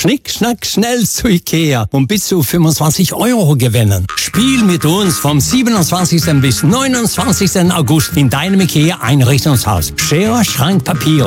Schnick, schnack, schnell zu Ikea und bis zu 25 € gewinnen. Spiel mit uns vom 27. bis 29. August in deinem Ikea Einrichtungshaus. Schere, Schrank, Papier